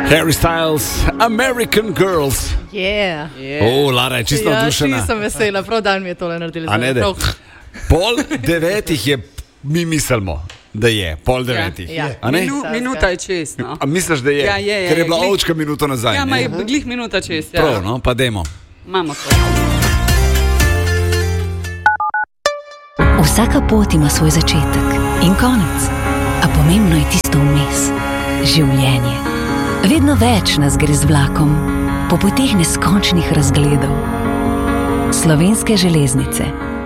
Harry Styles, American Girls. Yeah. Lara je čisto navdušena. Ja, nisem vesela, prav dan mi je tole naredili. Pol devetih je, mi mislimo, da je pol devetih. Ja. Minuta je čez. No. A misliš, da je? Ja, je. Ker je bila ovčka minuto nazaj. Ja, je glih minuta čez. Ja. Prav, no, pa dajmo. Imamo to. Vsaka pot ima svoj začetek in konec, a pomembno je tisto vmes. Življenje. Vedno več nas gre z vlakom, po poteh neskončnih razgledov. Slovenske železnice.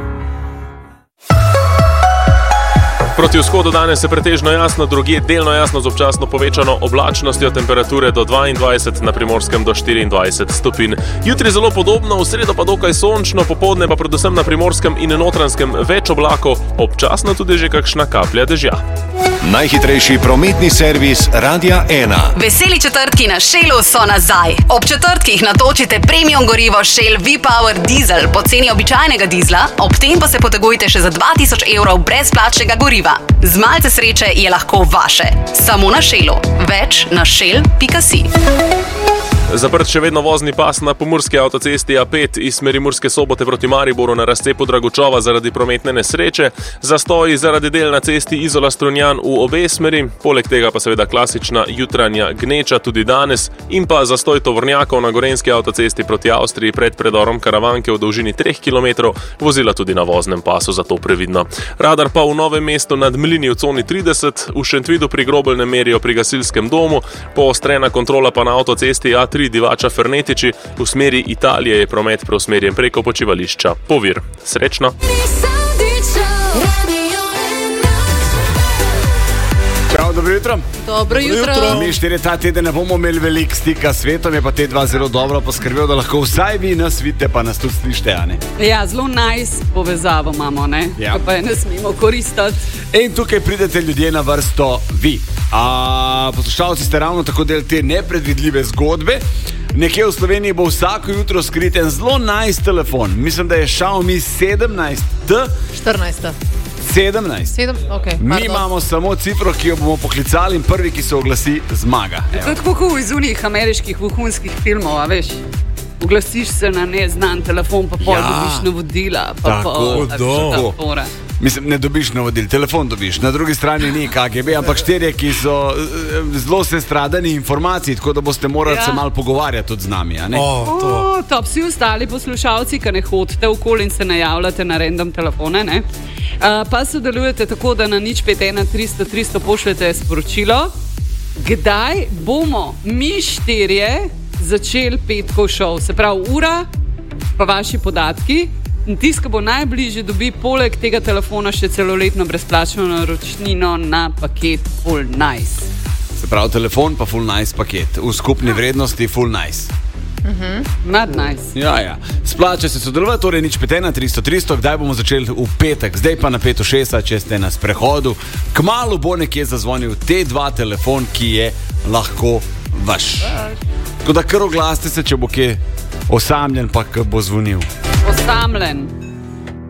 Proti vzhodu danes je pretežno jasno, drugje delno jasno z občasno povečano oblačnostjo, temperature do 22, na Primorskem do 24 stopinj. Jutri zelo podobno, v sredo pa dokaj sončno, popoldne pa predvsem na Primorskem in Notranjskem več oblakov, občasno tudi že kakšna kaplja dežja. Najhitrejši prometni servis Radia 1. Veseli četrtki na Shellu so nazaj. Ob četrtkih natočite premium gorivo Shell V-Power Diesel po ceni običajnega dizla, ob tem pa se potegujte še za 2000 evrov brezplačnega goriva. Z malce sreče je lahko vaše. Samo na Shellu. Več na shell.si. Zaprt še vedno vozni pas na pomurski avtocesti A5 iz smeri Murske Sobote proti Mariboru na razcepu Dragočova zaradi prometne nesreče, zastoji zaradi del na cesti Izola-Strunjan v obe smeri, poleg tega pa seveda klasična jutranja gneča tudi danes in pa zastoj tovornjakov na Gorenjski avtocesti proti Avstriji pred predorom Karavanke v dolžini 3 km, vozila tudi na voznem pasu, zato previdno. Radar pa v Novem mestu nad Mlini v coni 30, v Šentvidu pri Grobelnem merijo pri gasilskem domu, poostrena kontrola pa na avtocesti A3 Divača Fernetiči, v smeri Italije je promet preusmerjen preko počivališča Povir. Srečno! Čau, dobro jutro. Dobro jutro. Mi štiri ta teden ne bomo imeli veliko stika s svetom, je pa te dva zelo dobro poskrbel, da lahko vsaj vi nas vidite, pa nas tudi slište, a ne? Ja, zelo nice povezavo imamo, ne? Ja. Pa je ne smemo koristiti. In tukaj pridete ljudje na vrsto vi. Poslušalci ste ravno tako del te nepredvidljive zgodbe. Nekje v Sloveniji bo vsako jutro skrit en zelo nice telefon. Mislim, da je Xiaomi 17T. 14. 17. Okay, mi imamo samo cifro, ki jo bomo poklicali in prvi, ki se oglasi, zmaga. Tako kot iz unih ameriških vohunskih filmov, a veš? Oglasiš se na neznan telefon, pa pol dobiš navodila. Tako. Mislim, ne dobiš navodil, telefon dobiš. Na drugi strani ni KGB, ampak štirje, ki so zelo sestradani informacij, tako da boste morali se malo pogovarjati tudi z nami. A ne? Top, vsi ostali poslušalci, ki ne hodite okoli in se najavljate na random telefone, ne? Pa sodelujete tako, da na 051 300 300 pošljete sporočilo, kdaj bomo mi štirje začeli petkov šov, se pravi ura, pa vaši podatki. In tisti, ki bo najbližje, dobi poleg tega telefona še celoletno brezplačno naročnino na paket Full Nice. Se pravi, telefon pa Full Nice paket. V skupni vrednosti Full Nice. Mad nice. Ja. Splača se sodelovati, torej 051 300 300, kdaj bomo začeli v petek, zdaj pa na 5:06, če ste na sprehodu. Kmalu bo nekje zazvonil te dva telefon, ki je lahko vaš. Tako da kar oglasite se, če bo kje osamljen, pa ko bo zvonil. Osamljen.